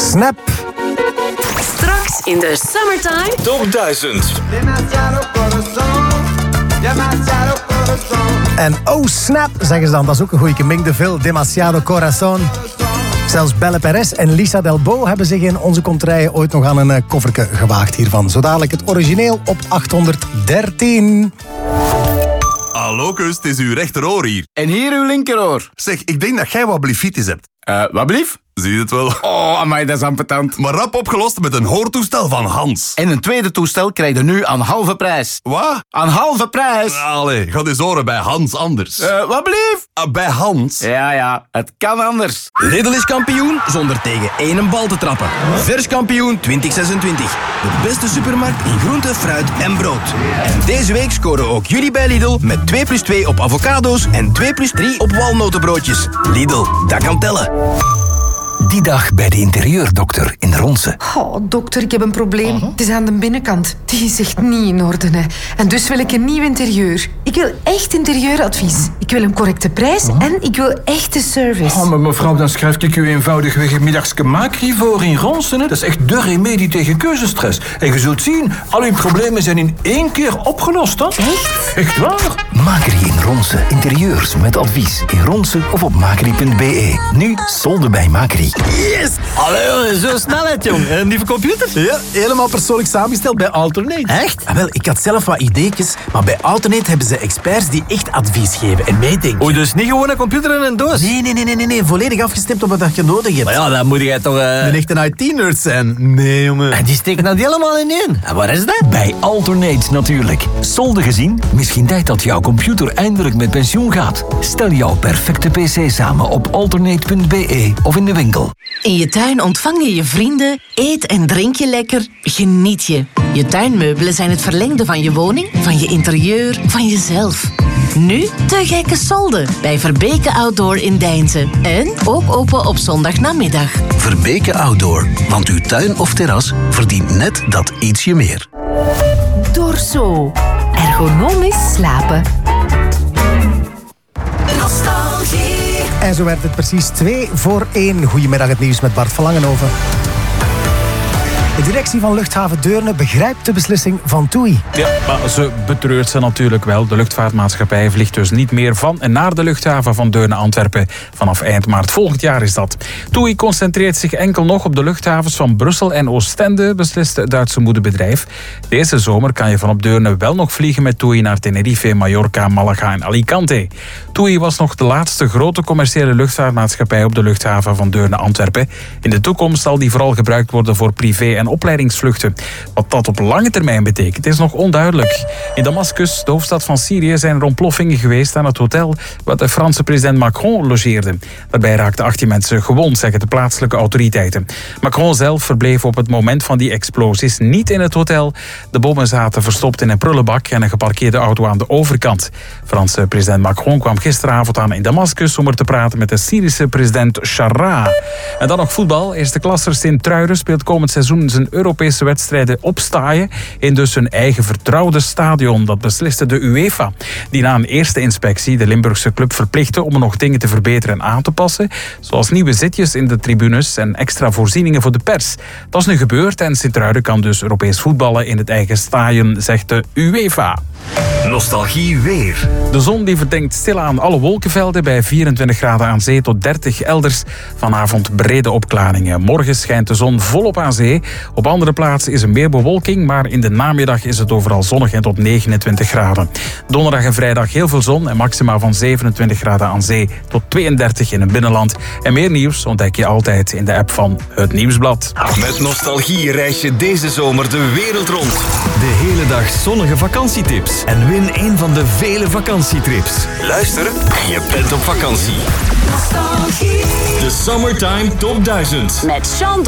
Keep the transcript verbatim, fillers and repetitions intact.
Snap. Straks in de Summertime Top duizend. En oh snap, zeggen ze dan. Dat is ook een goeie. Ming de Vil, Demasiado Corazon. Zelfs Belle Perez en Lisa Delbo hebben zich in onze kontrijen ooit nog aan een uh, kofferke gewaagd hiervan. Zo dadelijk het origineel op achthonderddertien. Hallo kus, het is uw rechteroor hier. En hier uw linkeroor. Zeg, ik denk dat jij wat blifitis hebt. Eh, uh, wat blief? Zie je het wel? Oh, amai, dat is ambetant. Maar rap opgelost met een hoortoestel van Hans. En een tweede toestel krijg je nu aan halve prijs. Wat? Aan halve prijs? Allee, ga eens horen bij Hans anders. Eh, uh, wat blief? Uh, bij Hans. Ja, ja, het kan anders. Lidl is kampioen zonder tegen één bal te trappen. Vers kampioen twintig zesentwintig. De beste supermarkt in groente, fruit en brood. En deze week scoren ook jullie bij Lidl met twee plus twee op avocado's en twee plus drie op walnotenbroodjes. Lidl, dat kan tellen. Die dag bij de interieurdokter in Ronse. Oh, dokter, ik heb een probleem. Uh-huh. Het is aan de binnenkant. Die is echt niet in orde. Hè. En dus wil ik een nieuw interieur. Ik wil echt interieuradvies. Ik wil een correcte prijs uh-huh. en ik wil echte service. Oh, maar mevrouw, dan schrijf ik u eenvoudigweg een middagske Macri voor in Ronse. Hè. Dat is echt de remedie tegen keuzestress. En je zult zien, al uw problemen zijn in één keer opgelost. Hè. Echt? Echt waar? Macri in Ronse. Interieurs met advies. In Ronse of op macri punt b e. Nu solden bij Macri. Yes! Allee, zo snelheid, jong. Een nieuwe computer? Ja, helemaal persoonlijk samengesteld bij Alternate. Echt? Ah, wel, ik had zelf wat ideetjes, maar bij Alternate hebben ze experts die echt advies geven en meedenken. Oei, dus niet gewoon een computer in een doos? Nee, nee, nee, nee, nee, nee. Volledig afgestemd op wat je nodig hebt. Maar ja, dan moet jij toch... Uh... Een echte I T-nerd zijn. Nee, jongen. En die steekt dat helemaal in één. En waar is dat? Bij Alternate natuurlijk. Solden gezien? Misschien tijd dat jouw computer eindelijk met pensioen gaat. Stel jouw perfecte pc samen op alternate punt b e of in de winkel. In je tuin ontvang je je vrienden, eet en drink je lekker, geniet je. Je tuinmeubelen zijn het verlengde van je woning, van je interieur, van jezelf. Nu te gekke solden bij Verbeke Outdoor in Deinze. En ook open op zondagnamiddag. Verbeke Outdoor, want uw tuin of terras verdient net dat ietsje meer. Dorso. Ergonomisch slapen. Nostalgie. En zo werd het precies twee voor één. Goedemiddag, het nieuws met Bart van Langenhoven. De directie van luchthaven Deurne begrijpt de beslissing van TUI. Ja, maar ze betreurt ze natuurlijk wel. De luchtvaartmaatschappij vliegt dus niet meer van en naar de luchthaven van Deurne-Antwerpen. Vanaf eind maart volgend jaar is dat. TUI concentreert zich enkel nog op de luchthavens van Brussel en Oostende, beslist het Duitse moederbedrijf. Deze zomer kan je van op Deurne wel nog vliegen met TUI naar Tenerife, Mallorca, Malaga en Alicante. TUI was nog de laatste grote commerciële luchtvaartmaatschappij op de luchthaven van Deurne-Antwerpen. In de toekomst zal die vooral gebruikt worden voor privé- en opleidingsvluchten. Wat dat op lange termijn betekent, is nog onduidelijk. In Damascus, de hoofdstad van Syrië, zijn er ontploffingen geweest aan het hotel waar de Franse president Macron logeerde. Daarbij raakten achttien mensen gewond, zeggen de plaatselijke autoriteiten. Macron zelf verbleef op het moment van die explosies niet in het hotel. De bommen zaten verstopt in een prullenbak en een geparkeerde auto aan de overkant. Franse president Macron kwam gisteravond aan in Damascus om er te praten met de Syrische president Charra. En dan nog voetbal. Eerste klasser Sint-Truiden speelt komend seizoen zijn Europese wedstrijden opstaaien in dus hun eigen vertrouwde stadion. Dat besliste de UEFA, die na een eerste inspectie de Limburgse club verplichtte om er nog dingen te verbeteren en aan te passen, zoals nieuwe zitjes in de tribunes en extra voorzieningen voor de pers. Dat is nu gebeurd en Sint-Truiden kan dus Europees voetballen in het eigen stadion, zegt de UEFA. Nostalgie weer. De zon die verdenkt stilaan alle wolkenvelden bij vierentwintig graden aan zee tot dertig elders. Vanavond brede opklaringen. Morgen schijnt de zon volop aan zee. Op andere plaatsen is er meer bewolking, maar in de namiddag is het overal zonnig en tot negenentwintig graden. Donderdag en vrijdag heel veel zon en maxima van zevenentwintig graden aan zee tot tweeëndertig in het binnenland. En meer nieuws ontdek je altijd in de app van Het Nieuwsblad. Met Nostalgie reis je deze zomer de wereld rond. De hele dag zonnige vakantietips. En win een van de vele vakantietrips. Luister en je bent op vakantie. Nostalgie. De Summertime Top duizend. Met Jean